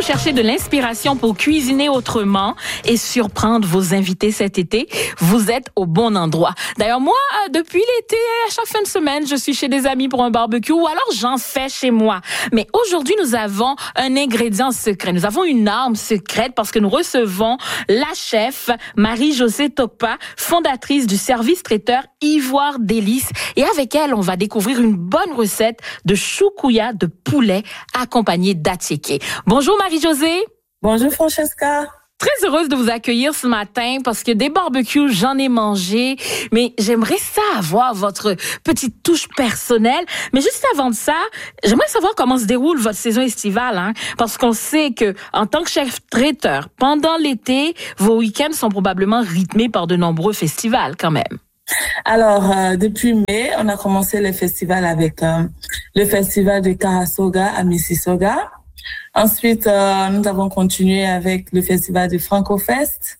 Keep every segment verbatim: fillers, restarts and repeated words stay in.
vous cherchez de l'inspiration pour cuisiner autrement et surprendre vos invités cet été, vous êtes au bon endroit. D'ailleurs, moi, depuis l'été, à chaque fin de semaine, je suis chez des amis pour un barbecue ou alors j'en fais chez moi. Mais aujourd'hui, nous avons un ingrédient secret. Nous avons une arme secrète parce que nous recevons la chef Marie-Josée Tokpa, fondatrice du service traiteur Ivoire Délices. Et avec elle, on va découvrir une bonne recette de choukouya de poulet accompagné d'attiéké. Bonjour Marie-Josée. Bonjour Francesca. Très heureuse de vous accueillir ce matin parce que des barbecues, j'en ai mangé, mais j'aimerais ça avoir votre petite touche personnelle. Mais juste avant de ça, j'aimerais savoir comment se déroule votre saison estivale, hein, parce qu'on sait que en tant que chef traiteur, pendant l'été, vos week-ends sont probablement rythmés par de nombreux festivals quand même. Alors, euh, depuis mai, on a commencé le festival avec euh, le festival de Carasoga à Mississauga. Ensuite, euh, nous avons continué avec le festival de Francofest.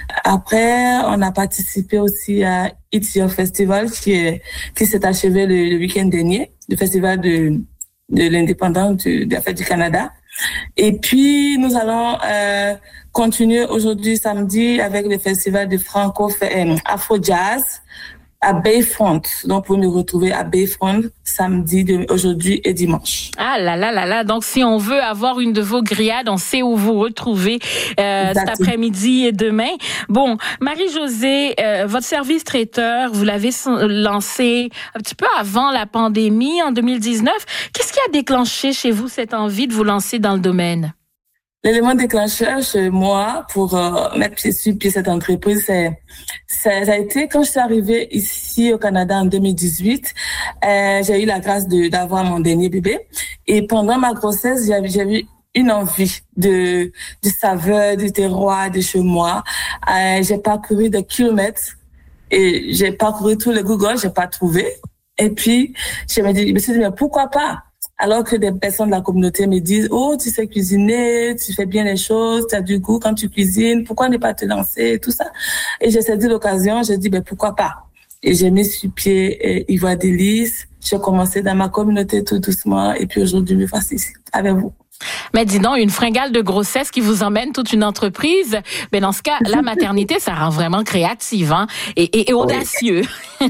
Après, on a participé aussi à It's Your Festival qui est qui s'est achevé le, le week-end dernier, le festival de de l'indépendance de, de la fête du Canada. Et puis, nous allons euh, continuer aujourd'hui samedi avec le festival de Franco euh, Afro Jazz à Bayfront. Donc, vous pouvez nous retrouver à Bayfront samedi, de, aujourd'hui et dimanche. Ah là là là là. Donc, si on veut avoir une de vos grillades, on sait où vous retrouver euh, cet après-midi et demain. Bon, Marie-Josée, euh, votre service traiteur, vous l'avez lancé un petit peu avant la pandémie, en deux mille dix-neuf. Qu'est-ce qui a déclenché chez vous cette envie de vous lancer dans le domaine? L'élément déclencheur chez moi pour euh, mettre pied sur pied cette entreprise, c'est, c'est, ça a été quand je suis arrivée ici au Canada en deux mille dix-huit. Euh, j'ai eu la grâce de d'avoir mon dernier bébé et pendant ma grossesse, j'avais, j'avais une envie de de saveur, du terroir, de chez moi. Euh, j'ai parcouru des kilomètres et j'ai parcouru tous les Google, j'ai pas trouvé. Et puis je me dis, je me suis dit mais pourquoi pas? Alors que des personnes de la communauté me disent « Oh, tu sais cuisiner, tu fais bien les choses, tu as du goût quand tu cuisines, pourquoi ne pas te lancer ?» tout ça. Et j'ai saisi l'occasion, j'ai dit ben, « Pourquoi pas ?» Et j'ai mis sur pied euh, Ivoire Délices. J'ai commencé dans ma communauté tout doucement et puis aujourd'hui, je me fasse ici avec vous. Mais dis donc, une fringale de grossesse qui vous emmène toute une entreprise. Mais dans ce cas, la maternité, ça rend vraiment créative, hein, et, et, et audacieux. Oui.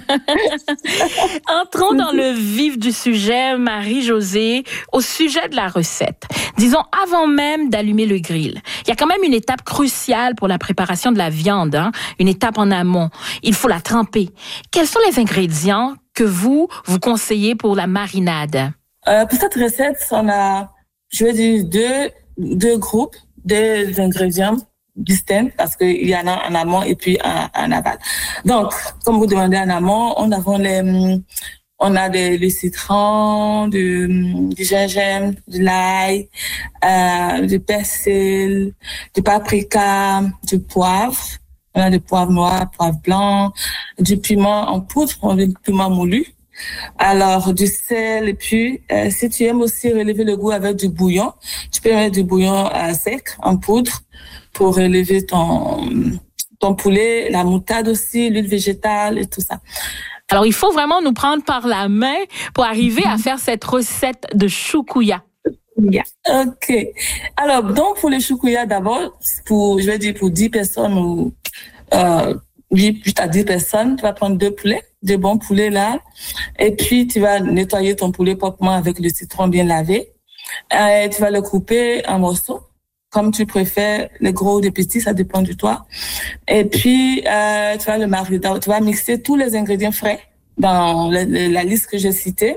Entrons dans le vif du sujet, Marie-Josée, au sujet de la recette. Disons, avant même d'allumer le grill, il y a quand même une étape cruciale pour la préparation de la viande, hein, une étape en amont. Il faut la tremper. Quels sont les ingrédients que vous, vous conseillez pour la marinade? Euh, pour cette recette, on a... Je veux dire deux, deux groupes, deux ingrédients distincts parce qu'il y en a en amont et puis en, en aval. Donc, comme vous demandez en amont, on a les, on a des, le citron, du, du gingembre, de l'ail, euh, du persil, du paprika, du poivre. On a du poivre noir, poivre blanc, du piment en poudre, on a du piment moulu. Alors, du sel, et puis, euh, si tu aimes aussi relever le goût avec du bouillon, tu peux mettre du bouillon euh, sec, en poudre, pour relever ton, ton poulet, la moutarde aussi, l'huile végétale et tout ça. Alors, il faut vraiment nous prendre par la main pour arriver à faire cette recette de choukouya. Yeah. OK. Alors, donc, pour le choukouya, d'abord, pour, je vais dire pour dix personnes ou, euh, huit à dix personnes, tu vas prendre deux poulets, deux bons poulets là, et puis tu vas nettoyer ton poulet proprement avec le citron bien lavé. Euh, tu vas le couper en morceaux, comme tu préfères, les gros ou les petits, ça dépend de toi. Et puis euh, tu vas le mariner, tu vas mixer tous les ingrédients frais dans le, le, la liste que j'ai citée.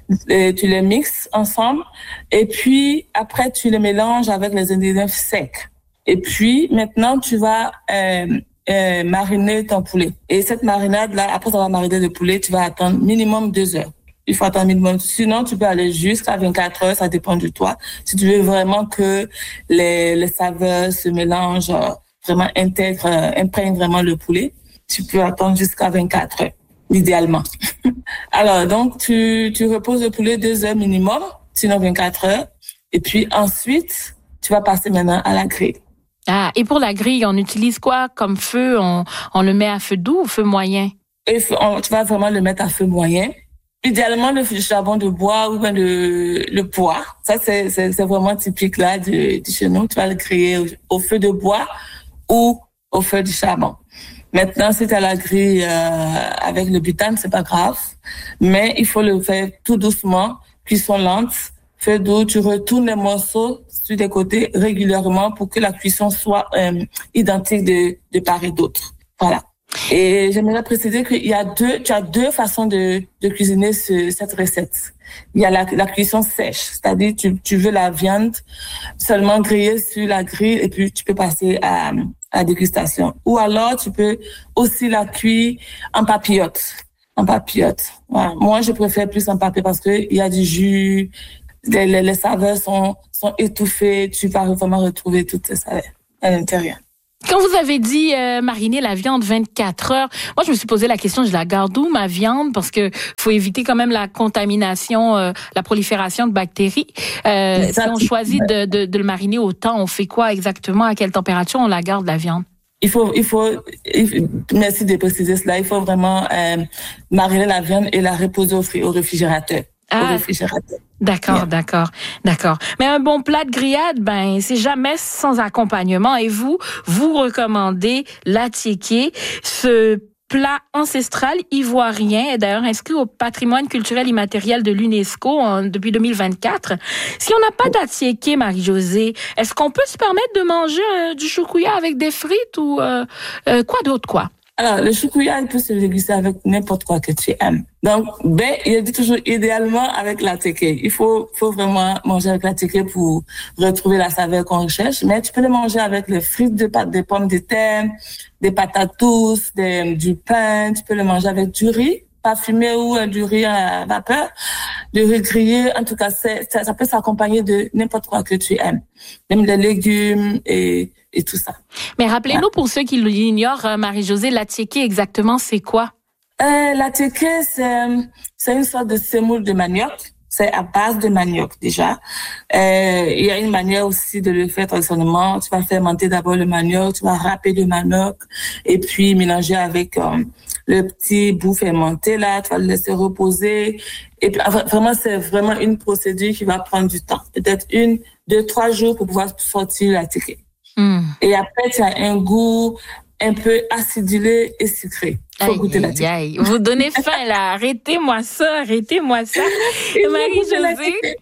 Et tu les mixes ensemble, et puis après tu les mélanges avec les ingrédients secs. Et puis maintenant tu vas euh, Euh, mariner ton poulet. Et cette marinade-là, après avoir mariné le poulet, tu vas attendre minimum deux heures. Il faut attendre minimum. Sinon, tu peux aller jusqu'à vingt-quatre heures, ça dépend de toi. Si tu veux vraiment que les, les saveurs se mélangent, euh, vraiment intègrent, euh, imprègnent vraiment le poulet, tu peux attendre jusqu'à vingt-quatre heures, idéalement. Alors, donc, tu, tu reposes le poulet deux heures minimum, sinon vingt-quatre heures. Et puis ensuite, tu vas passer maintenant à la grille. Ah, et pour la grille, on utilise quoi comme feu? On, on le met à feu doux ou feu moyen? Et on, tu vas vraiment le mettre à feu moyen. idéalement le charbon de bois ou bien le, le bois. Ça, c'est, c'est, c'est vraiment typique là de, de chez nous. Tu vas le griller au, au feu de bois ou au feu du charbon. Maintenant, si tu as la grille euh, avec le butane, c'est pas grave. Mais il faut le faire tout doucement, cuisson lente, feu doux. Tu retournes les morceaux sur les côtés régulièrement pour que la cuisson soit euh, identique de, de part et d'autre. Voilà. Et j'aimerais préciser qu'il y a deux, tu as deux façons de, de cuisiner ce, cette recette. Il y a la, la cuisson sèche, c'est-à-dire tu, tu veux la viande seulement grillée sur la grille et puis tu peux passer à, à la dégustation. Ou alors tu peux aussi la cuire en papillote, en papillote. Voilà. Moi, je préfère plus en papillote parce que il y a du jus, les, les, les saveurs sont, sont étouffées, tu vas vraiment retrouver toutes ces saveurs à l'intérieur. Quand vous avez dit euh, mariner la viande vingt-quatre heures, moi je me suis posé la question, je la garde où ma viande, parce que faut éviter quand même la contamination, euh, la prolifération de bactéries. Euh, si on choisit de, de, de le mariner au temps, on fait quoi exactement? À quelle température on la garde la viande? Il faut, il faut, il, merci de préciser cela. Il faut vraiment euh, mariner la viande et la reposer au, au réfrigérateur. Ah. Au réfrigérateur. D'accord, Yeah. d'accord, d'accord. Mais un bon plat de grillade, ben, c'est jamais sans accompagnement. Et vous, vous recommandez l'attiéké, ce plat ancestral ivoirien, est d'ailleurs inscrit au patrimoine culturel immatériel de l'UNESCO en, depuis deux mille vingt-quatre. Si on n'a pas d'attiéké, Marie-Josée, est-ce qu'on peut se permettre de manger euh, du choukouya avec des frites ou euh, euh, quoi d'autre, quoi? Alors, le choukouya, il peut se déguster avec n'importe quoi que tu aimes. Donc, ben, il dit toujours idéalement avec l'attiéké. Il faut, faut vraiment manger avec l'attiéké pour retrouver la saveur qu'on recherche. Mais tu peux le manger avec les frites de pâte, des pommes de terre, des patates douces, des, du pain. Tu peux le manger avec du riz parfumé ou euh, du riz à vapeur, du riz grillé. En tout cas, c'est, ça, ça peut s'accompagner de n'importe quoi que tu aimes. Même des légumes et, et tout ça. Mais rappelez-nous, pour ceux qui l'ignorent, Marie-Josée, l'attiéké, exactement, c'est quoi? Euh, l'attiéké, c'est, c'est une sorte de semoule de manioc. C'est à base de manioc, déjà. Euh, il y a une manière aussi de le faire traditionnellement. Tu vas fermenter d'abord le manioc, tu vas râper le manioc et puis mélanger avec euh, le petit bout fermenté, là. Tu vas le laisser reposer. Et puis, vraiment, c'est vraiment une procédure qui va prendre du temps. Peut-être une, deux, trois jours pour pouvoir sortir l'attiéké. Mm. Et après, tu as un goût un peu acidulé et sucré. Faut aïe, goûter la aïe, aïe. Vous donnez faim, là. Arrêtez-moi ça, arrêtez-moi ça. Marie-Josée.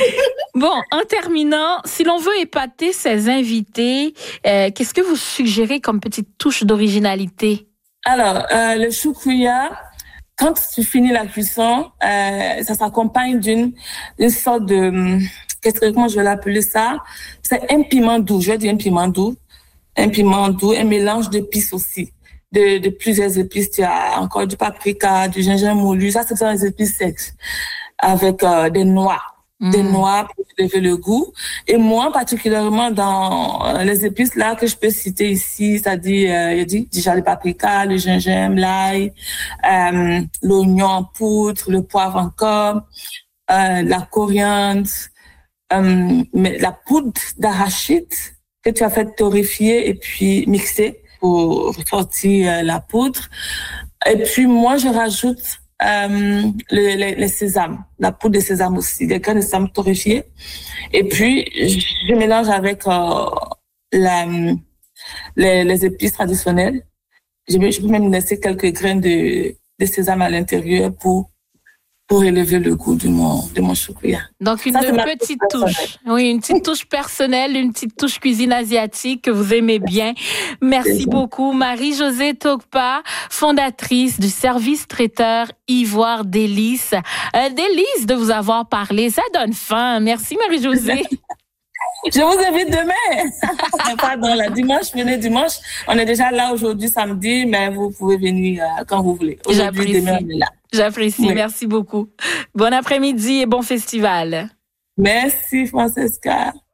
Bon, en terminant, si l'on veut épater ses invités, euh, qu'est-ce que vous suggérez comme petite touche d'originalité? Alors, euh, le choukouya, quand tu finis la cuisson, euh, ça s'accompagne d'une, d'une sorte de, qu'est-ce que, comment je vais l'appeler ça? C'est un piment doux, je vais dire un piment doux. Un piment doux, un mélange d'épices aussi, de, de plusieurs épices. Tu as encore du paprika, du gingembre moulu. Ça, ce sont les épices secs avec euh, des noix. Mmh. Des noix pour élever le goût. Et moi, particulièrement dans euh, les épices là que je peux citer ici, c'est-à-dire, euh, il y a dit, déjà le paprika, le gingembre, l'ail, euh, l'oignon en poudre, le poivre encore, euh, la coriandre, euh, mais la poudre d'arachide que tu as fait torréfier et puis mixer pour sortir euh, la poudre. Et puis moi, je rajoute euh, le, le, le sésame, la poudre de sésame aussi, des graines de sésame torréfiées. Et puis, je mélange avec euh, la, les, les épices traditionnelles. Je, je peux même laisser quelques graines de, de sésame à l'intérieur pour pour élever le goût de mon, de mon choukouya. Donc, une Ça, petite touche. Oui, une petite touche personnelle, une petite touche cuisine asiatique que vous aimez bien. Merci beaucoup. Marie-Josée Tokpa, fondatrice du service traiteur Ivoire Délices. Euh, délice de vous avoir parlé. Ça donne faim. Merci, Marie-Josée. Je vous invite demain. Pardon, la dimanche, venez dimanche. On est déjà là aujourd'hui, samedi, mais vous pouvez venir euh, quand vous voulez. Aujourd'hui, demain, on est là. J'apprécie, oui. Merci beaucoup. Bon après-midi et bon festival. Merci, Francesca.